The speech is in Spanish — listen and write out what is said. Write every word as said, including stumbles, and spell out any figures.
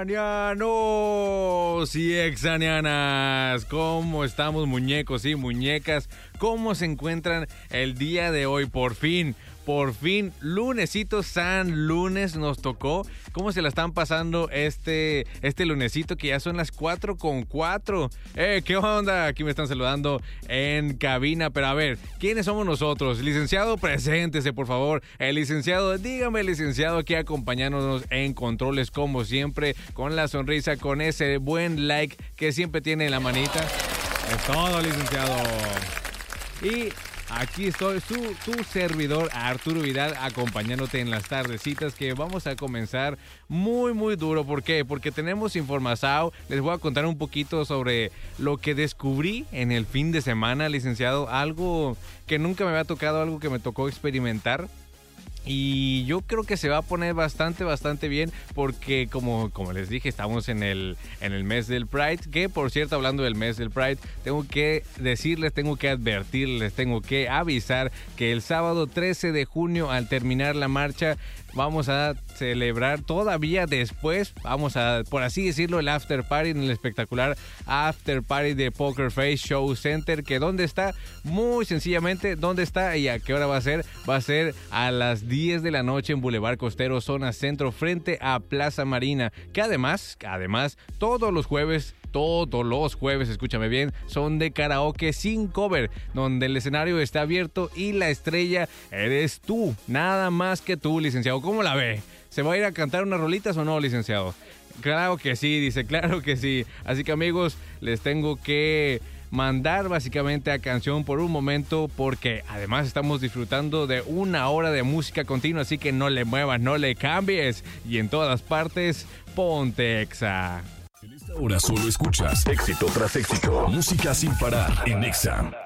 Exanianos y exanianas, ¿cómo estamos, muñecos y muñecas? ¿Cómo se encuentran el día de hoy? Por fin, por fin, lunesito, San Lunes nos tocó. ¿Cómo se la están pasando este, este lunesito que ya son las cuatro con cuatro? Eh, ¿qué onda? Aquí me están saludando en cabina, pero a ver, ¿quiénes somos nosotros? Licenciado, preséntese, por favor. El licenciado, dígame, licenciado, aquí acompañándonos en controles, como siempre, con la sonrisa, con ese buen like que siempre tiene en la manita. Es todo, licenciado. Y aquí estoy, su, tu servidor Arturo Vidal, acompañándote en las tardecitas que vamos a comenzar muy, muy duro. ¿Por qué? Porque tenemos información. Les voy a contar un poquito sobre lo que descubrí en el fin de semana, licenciado. Algo que nunca me había tocado, algo que me tocó experimentar. Y yo creo que se va a poner bastante, bastante bien porque como, como les dije, estamos en el, en el mes del Pride. Que, por cierto, hablando del mes del Pride, tengo que decirles, tengo que advertirles, tengo que avisar que el sábado trece de junio, al terminar la marcha, vamos a celebrar todavía después, vamos a, por así decirlo, el after party en el espectacular after party de Poker Face Show Center. Que ¿dónde está? Muy sencillamente, ¿dónde está y a qué hora va a ser? Va a ser a las diez de la noche en Boulevard Costero, zona centro, frente a Plaza Marina. Que además, además, todos los jueves, todos los jueves, escúchame bien, son de karaoke sin cover, donde el escenario está abierto y la estrella eres tú, nada más que tú, licenciado. ¿Cómo la ve? ¿Se va a ir a cantar unas rolitas o no, licenciado? Claro que sí, dice, claro que sí. Así que, amigos, les tengo que mandar básicamente a canción por un momento, porque además estamos disfrutando de una hora de música continua, así que no le muevas, no le cambies, y en todas partes, ponte Exa. En esta hora solo escuchas éxito tras éxito, música sin parar en Exa.